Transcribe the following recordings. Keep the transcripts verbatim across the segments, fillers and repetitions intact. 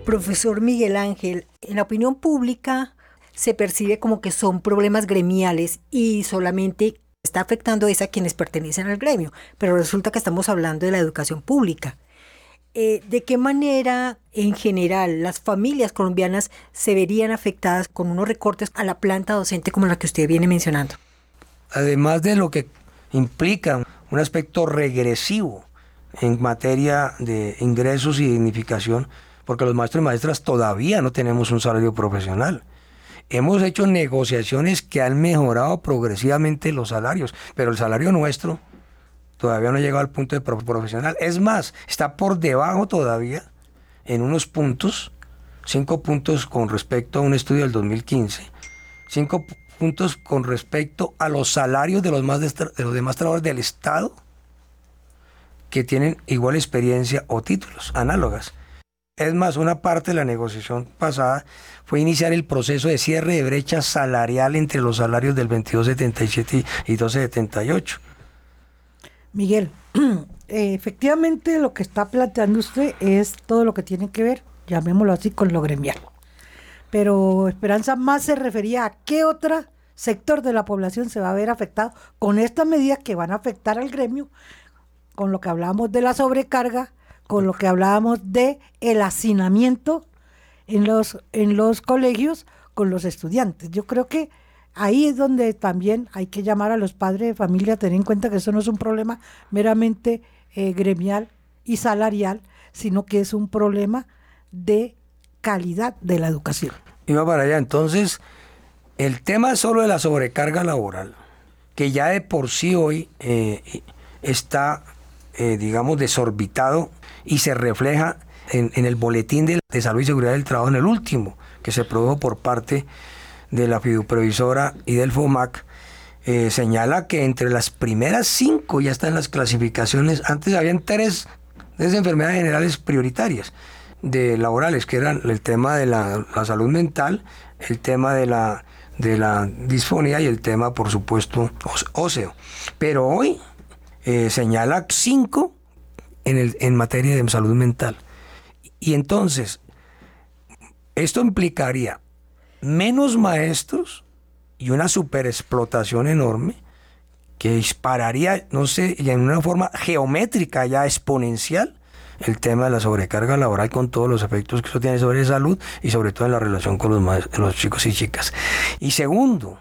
Profesor Miguel Ángel, en la opinión pública se percibe como que son problemas gremiales y solamente está afectando es a quienes pertenecen al gremio, pero resulta que estamos hablando de la educación pública. Eh, ¿de qué manera, en general, las familias colombianas se verían afectadas con unos recortes a la planta docente como la que usted viene mencionando? Además de lo que implica un aspecto regresivo en materia de ingresos y dignificación, porque los maestros y maestras todavía no tenemos un salario profesional. Hemos hecho negociaciones que han mejorado progresivamente los salarios, pero el salario nuestro todavía no ha llegado al punto de profesional. Es más, está por debajo todavía en unos puntos, cinco puntos con respecto a un estudio del dos mil quince, cinco puntos con respecto a los salarios de los, más de, de los demás trabajadores del Estado que tienen igual experiencia o títulos análogas. Es más, una parte de la negociación pasada fue iniciar el proceso de cierre de brecha salarial entre los salarios del veintidós setenta y siete y doce setenta y ocho. Miguel, eh, efectivamente lo que está planteando usted es todo lo que tiene que ver, llamémoslo así, con lo gremial. Pero Esperanza más se refería a qué otro sector de la población se va a ver afectado con estas medidas que van a afectar al gremio, con lo que hablábamos de la sobrecarga, con lo que hablábamos de el hacinamiento en los, en los colegios con los estudiantes. Yo creo que ahí es donde también hay que llamar a los padres de familia a tener en cuenta que eso no es un problema meramente eh, gremial y salarial, sino que es un problema de calidad de la educación. Iba para allá, entonces, el tema solo de la sobrecarga laboral, que ya de por sí hoy eh, está, eh, digamos, desorbitado, y se refleja en, en el boletín de, de salud y seguridad del trabajo, en el último, que se produjo por parte de la fiduprevisora y del FOMAC, eh, señala que entre las primeras cinco ya están las clasificaciones. Antes habían tres de esas enfermedades generales prioritarias de laborales, que eran el tema de la, la salud mental, el tema de la, de la disfonía y el tema, por supuesto, óseo. Pero hoy eh, señala cinco En, el, en materia de salud mental. Y entonces, esto implicaría menos maestros y una superexplotación enorme que dispararía, no sé, en una forma geométrica ya exponencial, el tema de la sobrecarga laboral con todos los efectos que eso tiene sobre la salud y sobre todo en la relación con los, maestros, los chicos y chicas. Y segundo,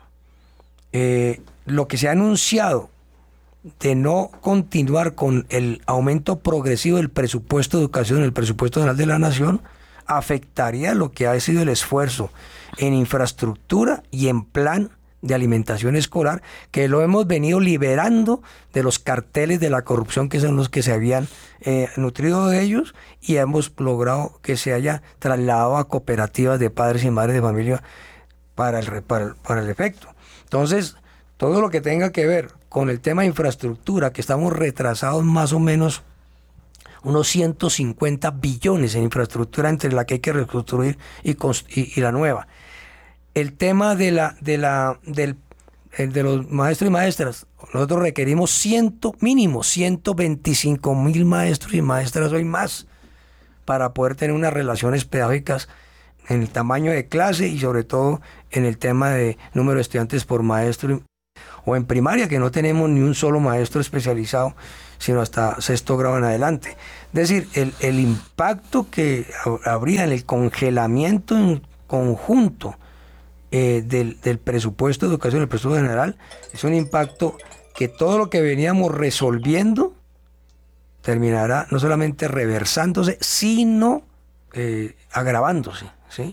eh, lo que se ha anunciado de no continuar con el aumento progresivo del presupuesto de educación, el presupuesto general de la nación, afectaría lo que ha sido el esfuerzo en infraestructura y en plan de alimentación escolar, que lo hemos venido liberando de los carteles de la corrupción que son los que se habían eh, nutrido de ellos, y hemos logrado que se haya trasladado a cooperativas de padres y madres de familia para el, para el, para el efecto. Entonces, todo lo que tenga que ver con el tema de infraestructura, que estamos retrasados más o menos unos ciento cincuenta billones en infraestructura entre la que hay que reconstruir y, y, y la nueva. El tema de la de la del de los maestros y maestras, nosotros requerimos ciento mínimo ciento veinticinco mil maestros y maestras hoy más para poder tener unas relaciones pedagógicas en el tamaño de clase y sobre todo en el tema de número de estudiantes por maestro, o en primaria, que no tenemos ni un solo maestro especializado, sino hasta sexto grado en adelante. Es decir, el, el impacto que habría en el congelamiento en conjunto eh, del, del presupuesto de educación, el presupuesto general, es un impacto que todo lo que veníamos resolviendo terminará no solamente reversándose, sino eh, agravándose, ¿sí?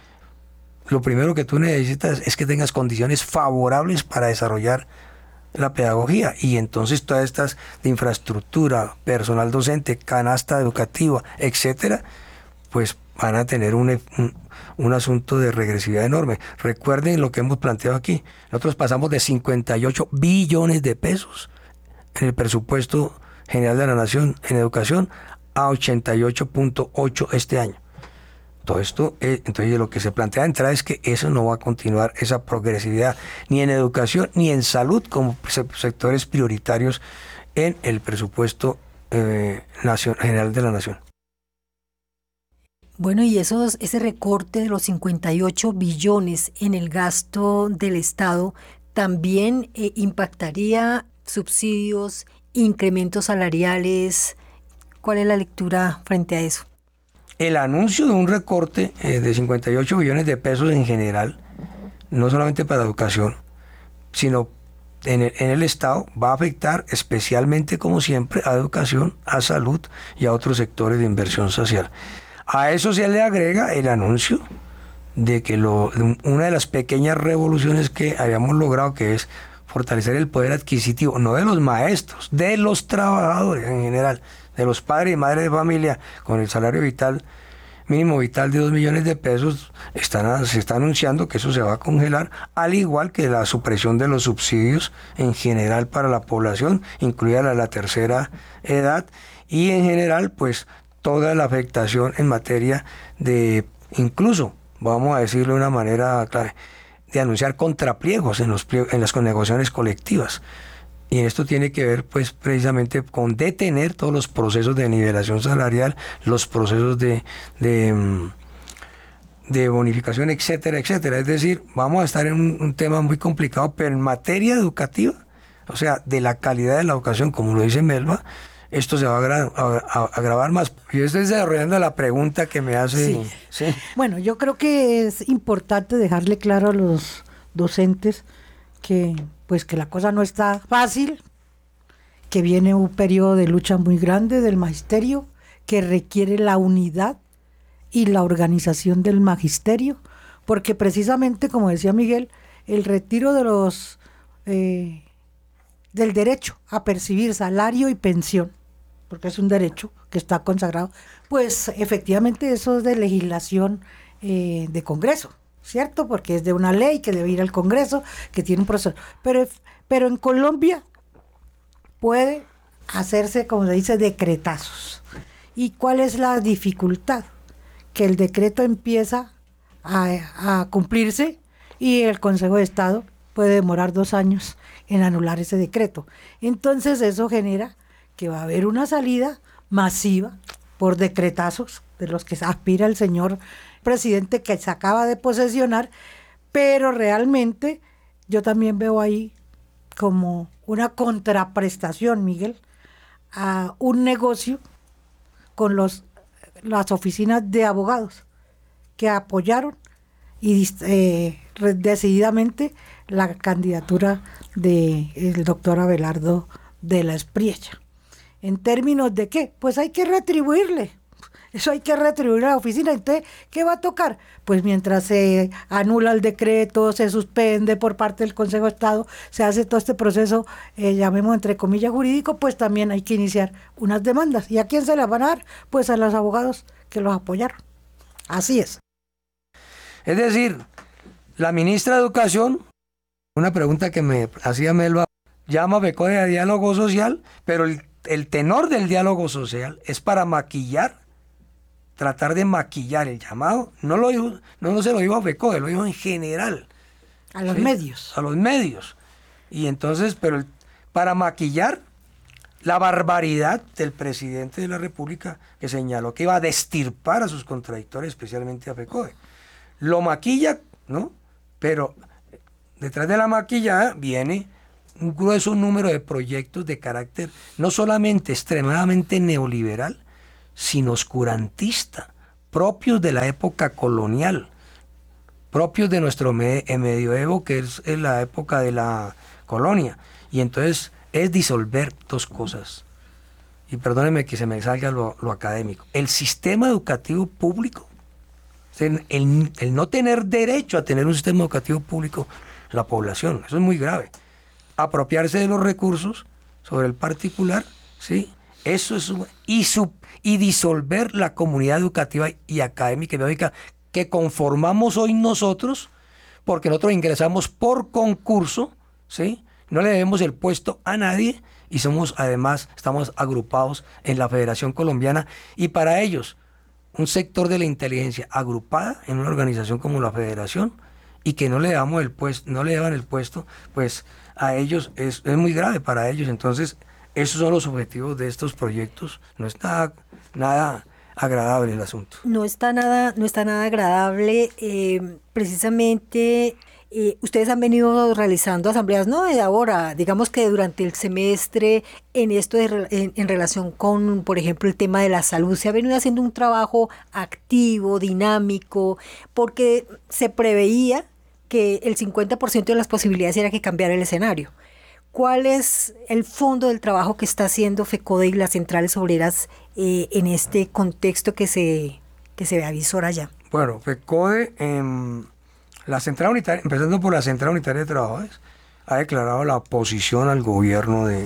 Lo primero que tú necesitas es que tengas condiciones favorables para desarrollar la pedagogía, y entonces todas estas de infraestructura, personal docente, canasta educativa, etcétera, pues van a tener un, un, un asunto de regresividad enorme. Recuerden lo que hemos planteado aquí. Nosotros pasamos de cincuenta y ocho billones de pesos en el presupuesto general de la nación en educación a ochenta y ocho punto ocho este año. Todo esto, eh, entonces lo que se plantea de entrada es que eso no va a continuar, esa progresividad, ni en educación ni en salud como sectores prioritarios en el presupuesto eh, nación, general de la nación. Bueno, y esos, ese recorte de los cincuenta y ocho billones en el gasto del Estado también eh, impactaría subsidios, incrementos salariales. ¿Cuál es la lectura frente a eso? El anuncio de un recorte eh, de cincuenta y ocho billones de pesos en general, no solamente para educación, sino en el, en el Estado, va a afectar especialmente, como siempre, a educación, a salud y a otros sectores de inversión social. A eso se le agrega el anuncio de que lo, una de las pequeñas revoluciones que habíamos logrado, que es fortalecer el poder adquisitivo, no de los maestros, de los trabajadores en general, de los padres y madres de familia, con el salario vital, mínimo vital de dos millones de pesos, están, se está anunciando que eso se va a congelar, al igual que la supresión de los subsidios en general para la población, incluida la, la tercera edad, y en general, pues, toda la afectación en materia de, incluso, vamos a decirlo de una manera clara, de anunciar contrapliegos en, los pliegos, en las negociaciones colectivas. Y esto tiene que ver, pues, precisamente con detener todos los procesos de nivelación salarial, los procesos de, de, de bonificación, etcétera, etcétera. Es decir, vamos a estar en un, un tema muy complicado, pero en materia educativa, o sea, de la calidad de la educación, como lo dice Melba, esto se va a, agra a, a agravar más. Yo estoy desarrollando la pregunta que me hace. Sí. ¿Sí? Bueno, yo creo que es importante dejarle claro a los docentes que pues que la cosa no está fácil, que viene un periodo de lucha muy grande del magisterio, que requiere la unidad y la organización del magisterio, porque precisamente, como decía Miguel, el retiro de los eh, del derecho a percibir salario y pensión, porque es un derecho que está consagrado, pues efectivamente eso es de legislación eh, de Congreso, ¿cierto? Porque es de una ley que debe ir al Congreso, que tiene un proceso. Pero, pero en Colombia puede hacerse, como se dice, decretazos. ¿Y cuál es la dificultad? Que el decreto empieza a, a cumplirse y el Consejo de Estado puede demorar dos años en anular ese decreto. Entonces eso genera que va a haber una salida masiva por decretazos de los que aspira el señor presidente que se acaba de posesionar, pero realmente yo también veo ahí como una contraprestación, Miguel, a un negocio con los las oficinas de abogados que apoyaron y eh, decididamente la candidatura del doctor Abelardo de la Espriella. ¿En términos de qué? Pues hay que retribuirle. Eso hay que retribuir a la oficina. Entonces, ¿qué va a tocar? Pues mientras se anula el decreto, se suspende por parte del Consejo de Estado, se hace todo este proceso, eh, llamemos entre comillas jurídico, pues también hay que iniciar unas demandas. ¿Y a quién se las van a dar? Pues a los abogados que los apoyaron. Así es. Es decir, la ministra de Educación, una pregunta que me hacía Melba, llama BECODE a diálogo social, pero el, el tenor del diálogo social es para maquillar, tratar de maquillar el llamado. No lo dijo, no, no se lo dijo a BECODE, lo dijo en general. A los ¿sí? medios. A los medios. Y entonces, pero el, para maquillar la barbaridad del presidente de la República, que señaló que iba a destirpar a sus contradictores, especialmente a BECODE. Lo maquilla, ¿no? Pero detrás de la maquillada viene un grueso número de proyectos de carácter no solamente extremadamente neoliberal, sino oscurantista, propios de la época colonial, propios de nuestro me medioevo, que es, es la época de la colonia. Y entonces es disolver dos cosas. Y perdónenme que se me salga lo, lo académico. El sistema educativo público, el, el, el no tener derecho a tener un sistema educativo público, la población, eso es muy grave. Apropiarse de los recursos sobre el particular, ¿sí? Eso es y, sub, y disolver la comunidad educativa y académica y pedagógica que conformamos hoy nosotros, porque nosotros ingresamos por concurso, ¿sí? No le debemos el puesto a nadie y somos además, estamos agrupados en la Federación Colombiana y para ellos un sector de la inteligencia agrupada en una organización como la Federación y que no le damos el puesto, no le daban el puesto, pues a ellos es, es muy grave para ellos. Entonces, esos son los objetivos de estos proyectos. No es nada, nada agradable el asunto. No está nada, no está nada agradable. Eh, precisamente eh, ustedes han venido realizando asambleas, no de ahora, digamos que durante el semestre, en esto de, en, en relación con, por ejemplo, el tema de la salud, se ha venido haciendo un trabajo activo, dinámico, porque se preveía que el cincuenta por ciento de las posibilidades era que cambiara el escenario. ¿Cuál es el fondo del trabajo que está haciendo FECODE y las centrales obreras eh, en este contexto que se, que se avisora ya? Bueno, FECODE, eh, la central unitaria, empezando por la Central Unitaria de Trabajadores, ha declarado la oposición al gobierno de,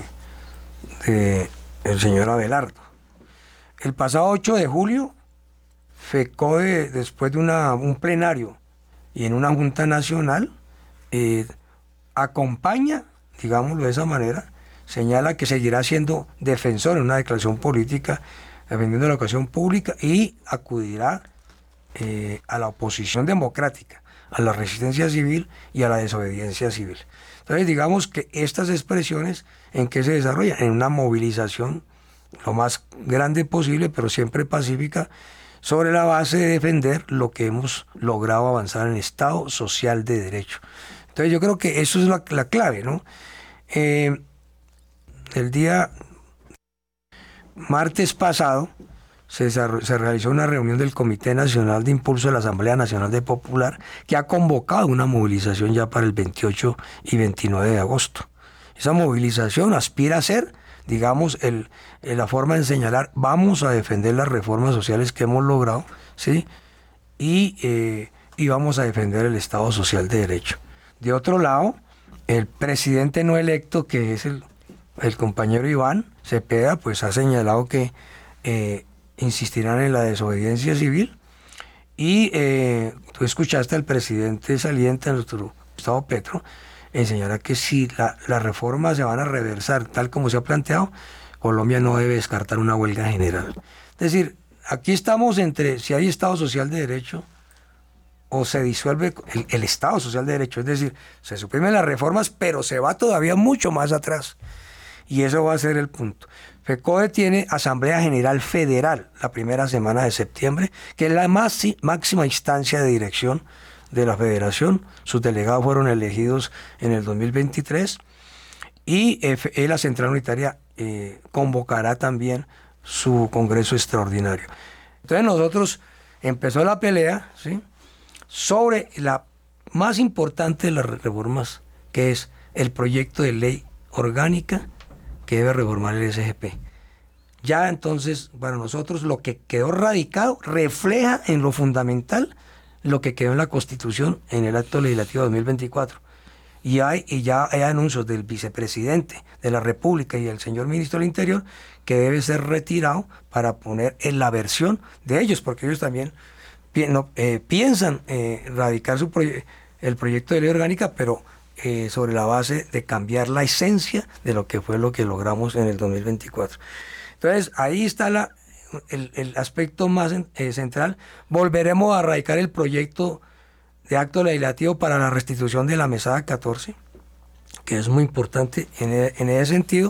de el señor Abelardo. El pasado ocho de julio, FECODE, después de una, un plenario y en una junta nacional, eh, acompaña, digámoslo de esa manera, señala que seguirá siendo defensor en una declaración política, defendiendo la educación pública, y acudirá eh, a la oposición democrática, a la resistencia civil y a la desobediencia civil. Entonces, digamos que estas expresiones, ¿en qué se desarrollan? En una movilización lo más grande posible, pero siempre pacífica, sobre la base de defender lo que hemos logrado avanzar en el Estado social de derecho. Entonces yo creo que eso es la, la clave, ¿no? Eh, el día martes pasado se, se realizó una reunión del Comité Nacional de Impulso de la Asamblea Nacional de Popular, que ha convocado una movilización ya para el veintiocho y veintinueve de agosto. Esa movilización aspira a ser, digamos, el, la forma de señalar, vamos a defender las reformas sociales que hemos logrado, ¿sí? Y, eh, y vamos a defender el Estado social de derecho. De otro lado, el presidente no electo, que es el, el compañero Iván Cepeda, pues ha señalado que eh, insistirán en la desobediencia civil. Y eh, tú escuchaste al presidente saliente, nuestro Gustavo Petro, enseñará que si la, las reformas se van a reversar tal como se ha planteado, Colombia no debe descartar una huelga general. Es decir, aquí estamos entre si hay Estado social de derecho o se disuelve el, el Estado social de derecho, es decir, se suprimen las reformas, pero se va todavía mucho más atrás. Y eso va a ser el punto. FECODE tiene Asamblea General Federal la primera semana de septiembre, que es la más, máxima instancia de dirección de la federación. Sus delegados fueron elegidos en el dos mil veintitrés y eh, la Central Unitaria eh, convocará también su congreso extraordinario. Entonces nosotros empezó la pelea, ¿sí?, sobre la más importante de las reformas, que es el proyecto de ley orgánica que debe reformar el S G P. Ya entonces, para nosotros, lo que quedó radicado refleja en lo fundamental lo que quedó en la Constitución en el acto legislativo dos mil veinticuatro. Y, hay, y ya hay anuncios del vicepresidente de la República y del señor ministro del Interior que debe ser retirado para poner en la versión de ellos, porque ellos también pi no, eh, piensan eh, radicar su proye el proyecto de ley orgánica, pero eh, sobre la base de cambiar la esencia de lo que fue lo que logramos en el dos mil veinticuatro. Entonces, ahí está la... El, el aspecto más eh, central. Volveremos a radicar el proyecto de acto legislativo para la restitución de la mesada catorce, que es muy importante en, en ese sentido,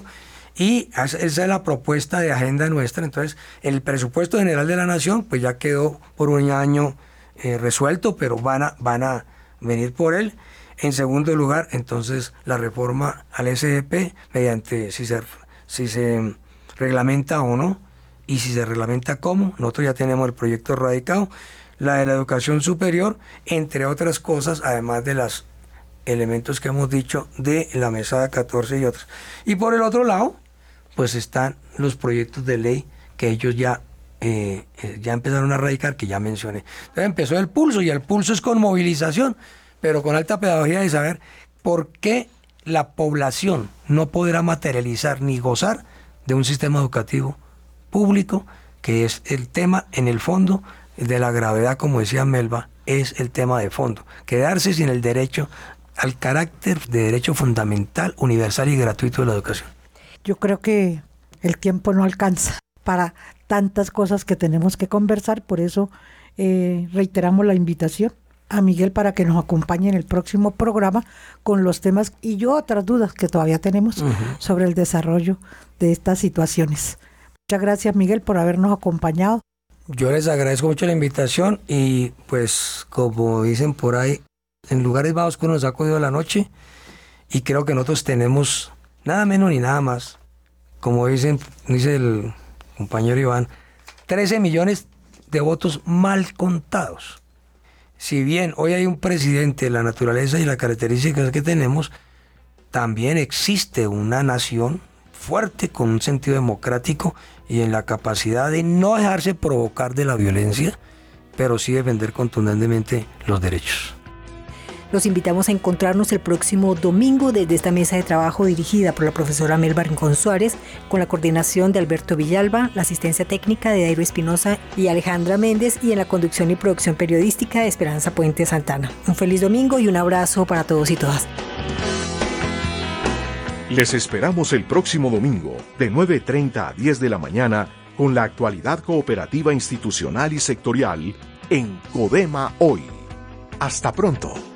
y esa es la propuesta de agenda nuestra. Entonces, el presupuesto general de la Nación pues ya quedó por un año eh, resuelto, pero van a, van a venir por él. En segundo lugar, entonces, la reforma al S G P, mediante si se, si se reglamenta o no, y si se reglamenta cómo. Nosotros ya tenemos el proyecto radicado, la de la educación superior, entre otras cosas, además de los elementos que hemos dicho de la mesada catorce y otros. Y por el otro lado, pues están los proyectos de ley que ellos ya, eh, ya empezaron a radicar, que ya mencioné. Entonces empezó el pulso, y el pulso es con movilización, pero con alta pedagogía de saber por qué la población no podrá materializar ni gozar de un sistema educativo público, que es el tema en el fondo de la gravedad, como decía Melba, es el tema de fondo, quedarse sin el derecho al carácter de derecho fundamental, universal y gratuito de la educación. Yo creo que el tiempo no alcanza para tantas cosas que tenemos que conversar, por eso eh, reiteramos la invitación a Miguel para que nos acompañe en el próximo programa con los temas y yo otras dudas que todavía tenemos uh-huh. sobre el desarrollo de estas situaciones. Muchas gracias, Miguel, por habernos acompañado. Yo les agradezco mucho la invitación y pues como dicen por ahí, en lugares bajos que nos ha cogido la noche y creo que nosotros tenemos nada menos ni nada más, como dicen, dice el compañero Iván, trece millones de votos mal contados. Si bien hoy hay un presidente, la naturaleza y las características que tenemos, también existe una nación fuerte con un sentido democrático y en la capacidad de no dejarse provocar de la violencia, pero sí defender contundentemente los derechos. Los invitamos a encontrarnos el próximo domingo desde esta mesa de trabajo dirigida por la profesora Melba Rincón Suárez, con la coordinación de Alberto Villalba, la asistencia técnica de Dairo Espinosa y Alejandra Méndez, y en la conducción y producción periodística de Esperanza Puente Santana. Un feliz domingo y un abrazo para todos y todas. Les esperamos el próximo domingo de nueve y treinta a diez de la mañana con la actualidad cooperativa institucional y sectorial en Codema Hoy. Hasta pronto.